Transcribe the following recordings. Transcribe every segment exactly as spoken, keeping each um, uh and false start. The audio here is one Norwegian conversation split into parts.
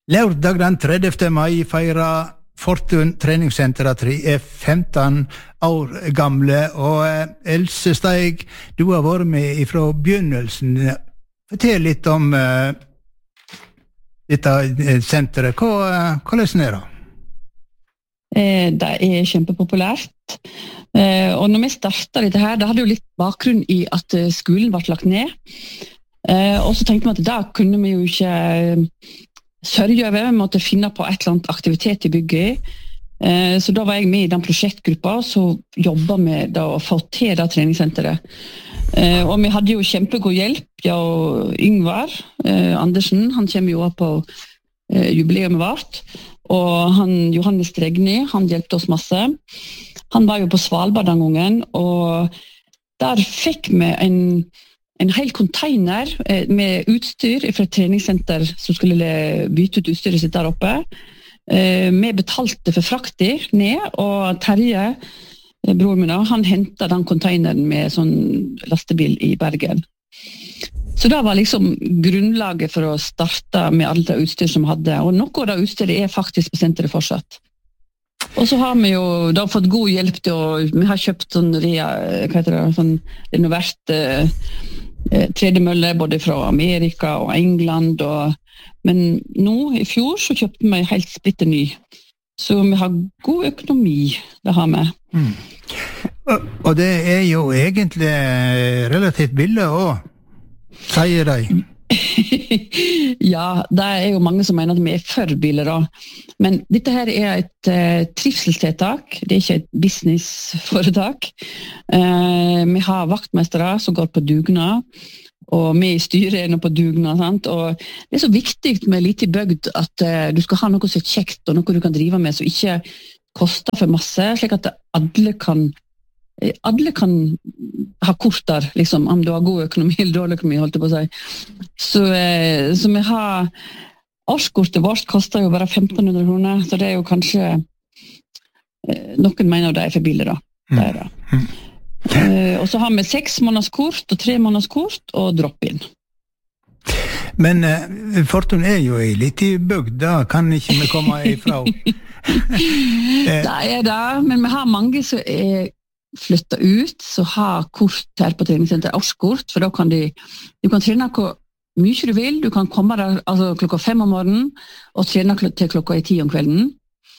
Lørdag den tredjevte mai feirer Fortun treningssenter at de er femten år gamle, og Else Steig, du har vært med fra begynnelsen. Fortell litt om uh, dette senteret. Hva, hvordan er det? Det er kjempepopulært. Og når vi startet dette her, det hadde jo litt bakgrunn i at skolen ble lagt ned. Og så tenkte vi at da kunne vi jo ikke sørge over, vi måtte finne på et eller annet aktivitet i bygget. Så da var jeg med i den prosjektgruppa, så jobbet vi da å få til det treningssenteret. Og vi hadde jo kjempegod hjelp, jeg og Yngvar Andersen, han kommer jo på jubileet vårt, og han, Johannes Dregni, han hjelpte oss masse. Han var jo på Svalbard den gangen, og der fikk vi en, en hel container med utstyr fra et treningssenter som skulle bytte ut utstyret sitt der oppe. Vi betalte for frakter ned, og Terje, bror min, han hentet den containeren med sånn lastebil i Bergen. Så det var liksom grunnlaget for å starte med alt det utstyr som vi hadde, og noe av det utstyret er faktisk på senteret fortsatt. Og så har vi jo da fått god hjelp til å, vi har kjøpt sånn, hva heter det, sånn renovert eh, tredemølle både fra Amerika og England, og, men nå i fjor så kjøpte vi helt splitter ny. Så vi har god økonomi, det har vi. Mm. Og, og det er jo egentlig relativt billig også, sier de. Ja, det er jo mange som mener at vi er for biler da. Men dette her er et uh, trivselstiltak, det er ikke et businessforetak. Uh, vi har vaktmestere som går på dugnad, og vi i styret er nå på dugnad, sant? Og det er så viktig med lite bygd at uh, du skal ha noe som er kjekt, og noe du kan drive med, som ikke koster for masse, slik at alle kan alle kan ha kort der, liksom, om du har god økonomi eller dårlig økonomi, holdt jeg på å si. Så, eh, så vi har, årskortet vårt koster jo bare femten hundre kroner, så det er jo kanskje, eh, noen mener det er for billig da. Det er det. Mm. Eh, og så har vi seks måneders kort, og tre måneders kort, og drop-in. Men eh, Fortun er jo i litt i bygd, da kan ikke vi komme ifra. Det er det, men vi har mange som er flytta ut, så ha kort her på treningssenter, årskort, for da kan de, du kan trene hvor mye du vil, du kan komme der altså, klokka fem om morgenen, og trene til klokka i ti om kvelden.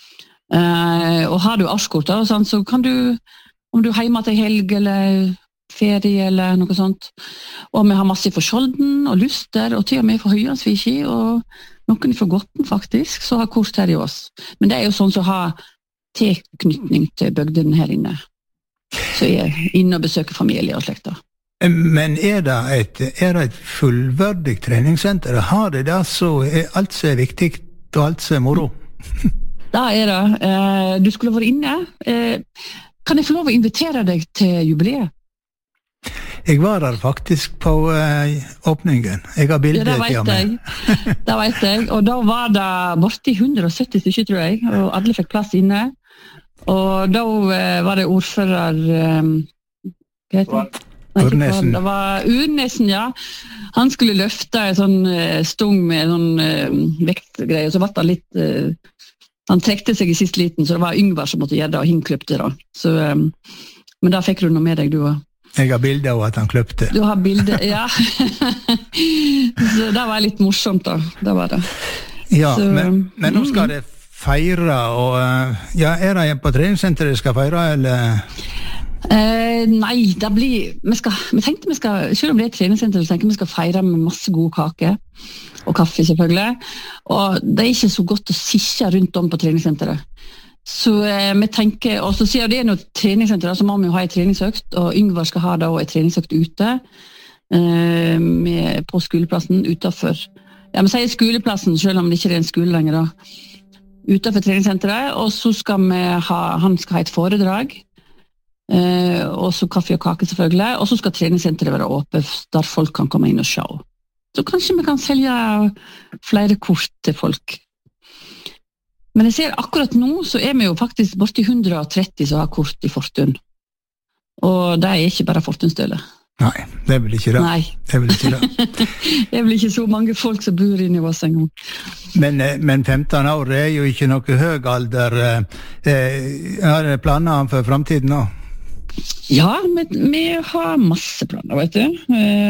Uh, og har du årskort, da, sånn, så kan du, om du er hjemme til helg, eller ferie, eller noe sånt, og vi har masse for Skjolden, og Luster, og til og med for Høyansviki, og noen for Gotten faktisk, så har kort her i oss. Men det er jo sånn som har tilknytning til bygden her inne. Så jeg er inne og besøker familie og slekta. Men er det et, er det et fullverdig treningssenter? Har det det så er alt som er viktig og alt som er moro? Da er det. Du skulle vært inne. Kan jeg få lov å invitere deg til jubileet? Jeg var der faktisk på åpningen. Jeg har bildet til ja, meg. Det vet jeg. Og da var det borti hundre og sytti stykker, tror jeg, og alle fikk plass inne. Og da var det ordfører um, hva heter det? Urnesen. Det var Urnesen, ja. Han skulle løfte en sånn uh, stung med en sånn uh, vektgreie, og så var det litt uh, han trekte seg i sist liten, så det var Yngvar som måtte gjøre det, og han kløpte da. Så, um, men da fikk du noe med deg, du også. Jeg har bilder av at han kløpte. Du har bilder, ja. Så det var litt morsomt da, det var det. Ja, så, men, men nå skal det feire, og ja, er det på treningssenteret skal feire, eller? Eh, nei, det blir, vi, skal, vi tenkte vi skal, selv om det er treningssenter, så tenker vi skal feire med masse gode kake, og kaffe selvfølgelig, og det er ikke så godt å sitte rundt om på treningssenteret. Så eh, vi tenker, og så sier det er noe treningssenter, så må vi jo ha en treningsøkt, og Yngvar skal ha da en treningsøkt ute, eh, med, på skoleplassen, utenfor. Ja, vi sier skoleplassen, selv om det ikke er en skole lenger da. Utenfor treningssenteret, og så skal vi ha, han skal ha et foredrag, eh, og så kaffe og kake selvfølgelig, og så skal treningssenteret være åpent, der folk kan komme inn og se. Så kanskje vi kan selge flere kort til folk. Men jeg ser akkurat nå, så er vi jo faktisk borti hundre og tretti som har kort i Fortun. Og det er ikke bare Fortunstølet. Nei, det er vel ikke det. Nei. Det er vel ikke det. Det er vel ikke så mange folk som bor inne i oss en gang. Men, men femten år er jo ikke noe høy alder. Har dere planer for fremtiden nå? Ja, vi, vi har masse planer, vet du.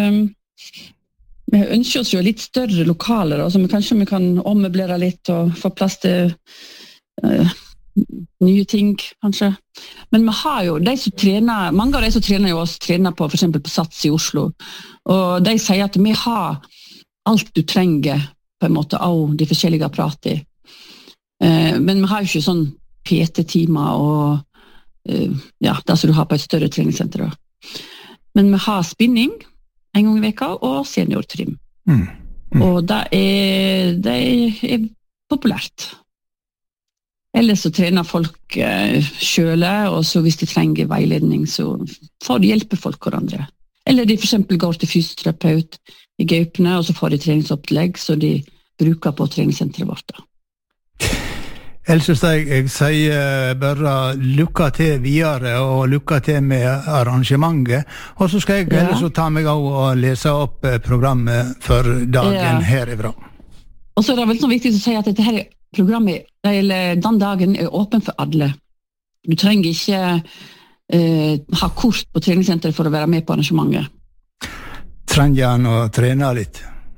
Vi ønsker oss jo litt større lokaler, så vi kanskje vi kan ommøblere litt og få plass til uh, nye ting, kanskje. Men vi har jo, de som trener, mange av de som trener jo oss, trener på, for eksempel på Sats i Oslo, og de sier at vi har alt du trenger, på en måte, av de forskjellige apparatene. Uh, men vi har jo ikke sånn P T-timer og uh, ja, det som du har på et større treningssenter. Men vi har spinning en gang i veka, og seniortrim. Mm. Mm. Og det er, det er populært. Ellers så trener folk eh, selv, og så hvis de trenger veiledning, så får de hjelpe folk hverandre. Eller de for eksempel går til fysioterapeut i Gaupne, og så får de treningsopplegg, så de bruker på treningssenteret vårt. Else Steig, jeg sier bare lykke til videre, og lykke til med arrangementet. Og så skal jeg ja. ellers ta meg av og lese opp programmet for dagen ja. herifra. Og så er det veldig sånn viktig å si at dette her programmet, eller den dagen, er åpen for alle. Du trenger ikke eh, ha kort på treningssenteret for å være med på arrangementet. Trenger han å trene litt?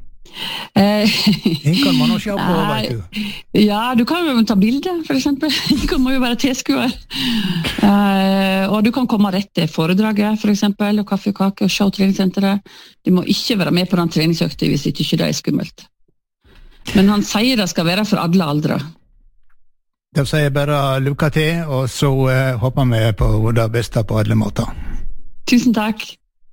Den kan man også se på, vet du. Ja, du kan jo ta bilder, for eksempel. Du kan jo være tilskuer. Uh, og du kan komme rett til foredraget, for eksempel, og kaffe og kake, og se treningssenteret. Du må ikke være med på den treningsøkte hvis ikke det er skummelt. Men han sier det skal være for alle aldre. Da sier jeg bare lykke til, og så uh, håper vi på det beste på alle måter. Tusen takk.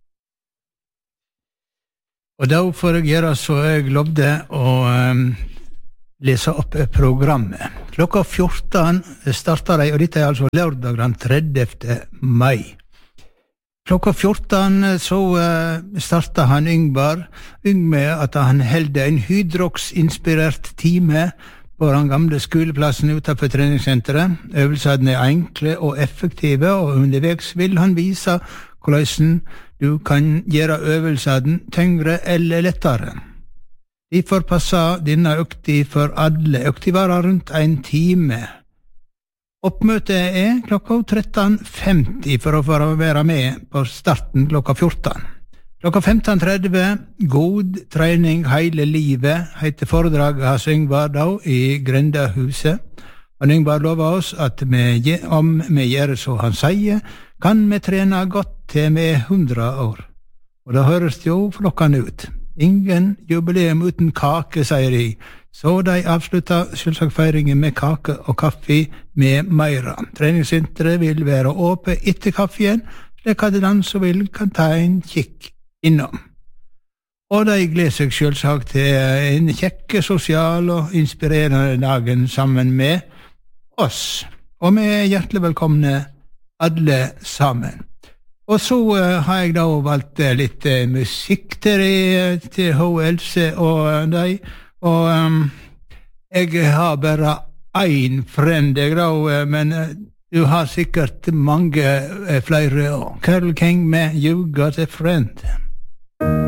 Og da får jeg gjøre så jeg lovde å um, lese opp programmet. Klokka fjorten starter de, og dette er altså lørdag den tredjevte mai. Klokka fjorten så uh, starter han Yngvar, Yng med at han held en hydrox-inspirert time på den gamle skoleplassen utenfor treningssenteret. Øvelsene er enkle og effektive, og underveis vil han vise hvordan du kan gjøre øvelsene tyngre eller lettere. Derfor passer denne økta for alle. Økta varer rundt en time. Oppmøtet er klokka tretten femti for å få være med på starten klokka fjorten. Klokka femten tretti, God trening hele livet, heter foredraget hans Yngvar da i Grendahuset. Og Yngvar lover oss at vi, om vi gjør så han sier, kan vi trene godt til vi er hundre år. Og da høres det jo flokkende ut. Ingen jubileum uten kake, sier de. Så de avslutter selvsagt feiringen med kake og kaffe med meira. Treningssenteret vil være åpent etter kaffen, slik at den som vil kan ta en kikk innom. Og de gleder seg selvsagt til en kjekke, sosial og inspirerende dagen sammen med oss. Og vi er hjertelig velkomne alle sammen. Og så uh, har jeg da valgt uh, litt uh, musikk til, de, til H. Else og uh, deg. Og um, jeg har bare ein friend, jeg da, uh, men uh, du har sikkert mange uh, flere. Carole King med You Got a Friend.